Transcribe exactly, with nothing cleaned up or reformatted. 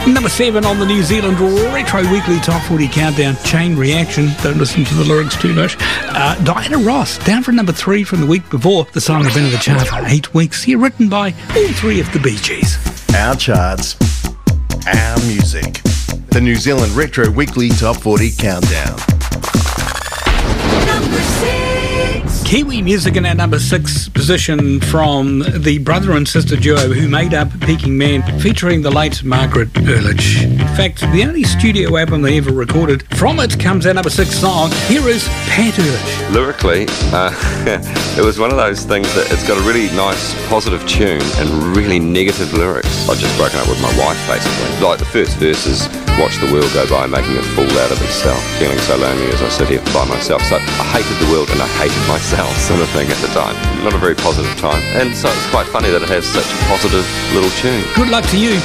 Number seven on the New Zealand Retro Weekly Top forty Countdown, Chain Reaction. Don't listen to the lyrics too much. Uh, Diana Ross, down from number three from the week before. The song had been in the chart for eight weeks. Here, written by all three of the Bee Gees. Our charts, our music. The New Zealand Retro Weekly Top forty Countdown. Number six. Kiwi music in our number six position from the brother and sister duo who made up Peking Man, featuring the late Margaret Earlich. In fact, the only studio album they ever recorded. From it comes our number six song. Here is Pat Earlich. Lyrically, uh, it was one of those things that it's got a really nice, positive tune and really negative lyrics. I'd just broken up with my wife, basically. Like the first verse is, watch the world go by, making a fool out of itself, feeling so lonely as I sit here by myself. So I hated the world and I hated myself, sort of thing at the time. Not a very positive time. And so it's quite funny that it has such a positive little tune. Good luck to you.